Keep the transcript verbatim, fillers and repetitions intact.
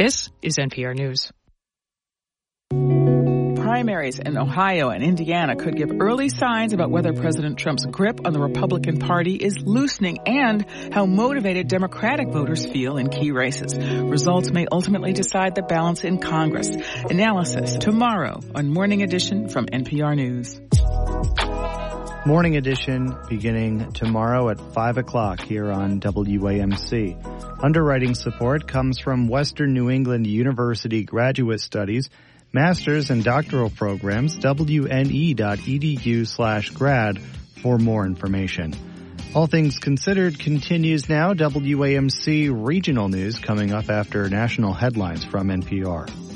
This is N P R News. Primaries in Ohio and Indiana could give early signs about whether President Trump's grip on the Republican Party is loosening and how motivated Democratic voters feel in key races. Results may ultimately decide the balance in Congress. Analysis tomorrow on Morning Edition from N P R News. Morning Edition beginning tomorrow at five o'clock here on W A M C. Underwriting support comes from Western New England University Graduate Studies, master's and doctoral programs, W N E dot E D U slash grad for more information. All Things Considered continues now. W A M C regional news coming up after national headlines from N P R.